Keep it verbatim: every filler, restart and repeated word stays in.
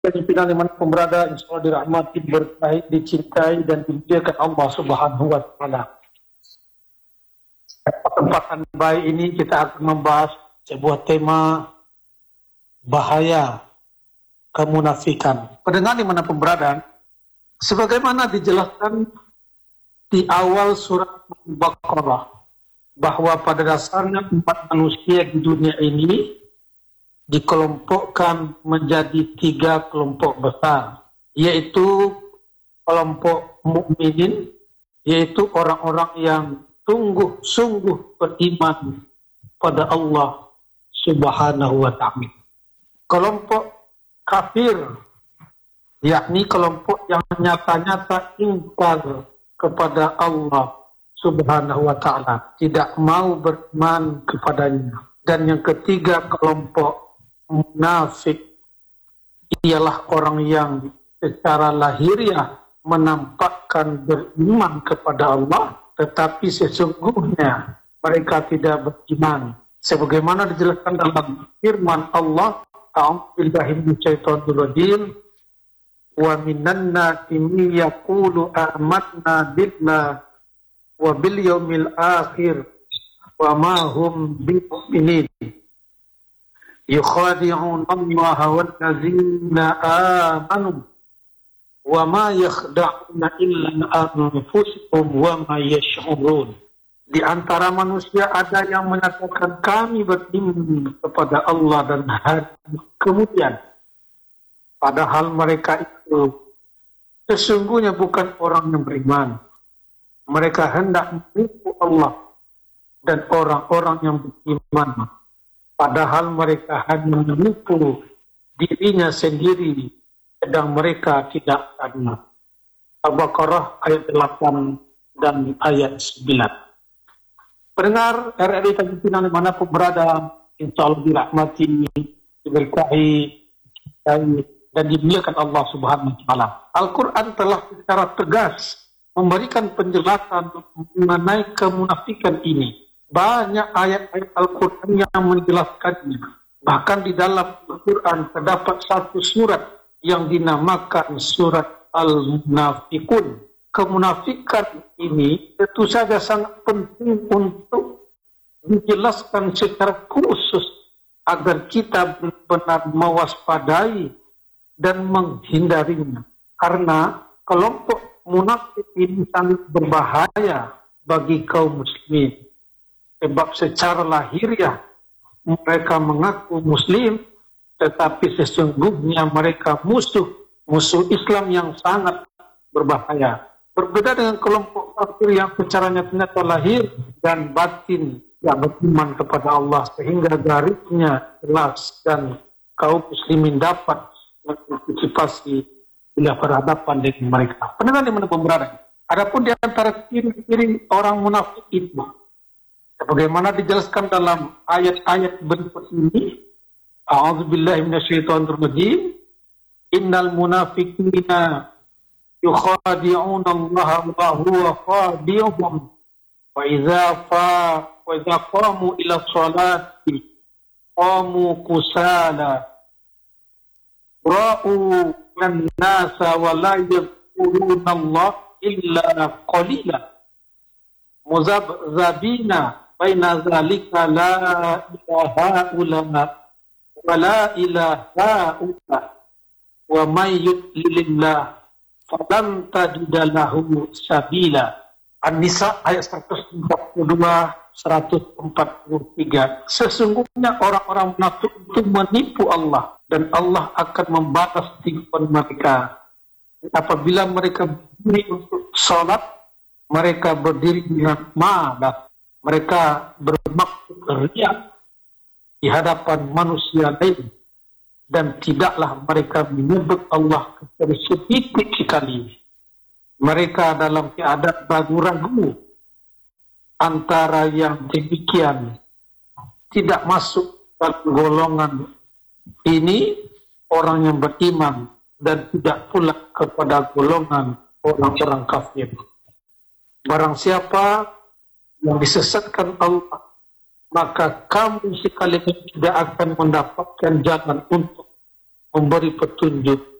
Pimpinan dimanapun berada, insya Allah dirahmati, berkahi, dicintai, dan dimuliakan Allah Subhanahu wa Ta'ala. Kesempatan baik ini kita akan membahas sebuah tema bahaya kemunafikan. Pendengar dimanapun berada, sebagaimana dijelaskan di awal surat Al-Baqarah, bahwa pada dasarnya umat manusia di dunia ini dikelompokkan menjadi tiga kelompok besar, yaitu kelompok mukminin, yaitu orang-orang yang sungguh-sungguh beriman pada Allah Subhanahu wa Ta'ala. Kelompok kafir, yakni kelompok yang nyata-nyata ingkar kepada Allah Subhanahu wa Ta'ala, tidak mau beriman kepadanya. Dan yang ketiga, kelompok munafik, ialah orang yang secara lahiriah menampakkan beriman kepada Allah, tetapi sesungguhnya mereka tidak beriman. Sebagaimana dijelaskan dalam firman Allah, a'udzubillahi minasyaitonir rajim, wa minan nasi man yaqulu amanna billahi wa bil yaumil akhir wa ma hum bimu'minin yukhadi'un Allah wal ladzina amanu wa ma yakhda'una illa anfusahum wa ma yash'urun. Di antara manusia ada yang menyatakan kami beriman kepada Allah dan hari kemudian, padahal mereka itu sesungguhnya bukan orang yang beriman. Mereka hendak menipu Allah dan orang-orang yang beriman, padahal mereka hanya menipu dirinya sendiri, sedang mereka tidak sadar. Al-Baqarah ayat delapan dan ayat sembilan. Pendengar R R I Tanjung dimanapun berada, insya Allah dirahmati, diberkahi, dan dimuliakan Allah Subhanahu wa Ta'ala. Al-Quran telah secara tegas memberikan penjelasan mengenai kemunafikan ini. Banyak ayat-ayat Al-Quran yang menjelaskannya. Bahkan di dalam Al-Quran terdapat satu surat yang dinamakan surat Al-Munafikun. Kemunafikan ini tentu saja sangat penting untuk dijelaskan secara khusus agar kita benar-benar mewaspadai dan menghindarinya. Karena kelompok munafik ini sangat berbahaya bagi kaum muslimin. Sebab secara lahiriah mereka mengaku muslim, tetapi sesungguhnya mereka musuh, musuh Islam yang sangat berbahaya. Berbeda dengan kelompok kafir yang secara nyata lahir dan batin yang beriman kepada Allah, sehingga garisnya jelas dan kaum muslimin dapat mengantisipasi bila berhadapan dengan mereka. Pendengar di mana berada? Adapun di antara ciri-ciri orang munafik itu, sebagaimana dijelaskan dalam ayat-ayat berikut ini, a'udzubillahi minasyaitonir rajim, innal munafiqina yukhadi'una Allah wa huwa khadi'uhum wa idza fa wa idza qamu ila sholati qamu kusala ra'u an-nasa wa la yadhkuruna Allah illa qalila muzabzabina baina zalika la ilaha ulama wa la ilaha illa wa may yudlilillah falan tajida lahu sabila. An-Nisa ayat seratus empat puluh dua seratus empat puluh tiga. Sesungguhnya orang-orang munafik itu menipu Allah dan Allah akan membalas tipuan mereka. Apabila mereka berdiri untuk sholat, mereka berdiri dengan malas. Mereka bermaksud riya di hadapan manusia lain, dan tidaklah mereka menyebut Allah kecuali sedikit sekali. Mereka dalam keadaan ragu-ragu antara yang demikian tidak masuk dalam golongan ini orang yang beriman, dan tidak pula kepada golongan orang-orang kafir. Barang siapa yang disesatkan Allah, maka kamu sekaligus tidak akan mendapatkan jalan untuk memberi petunjuk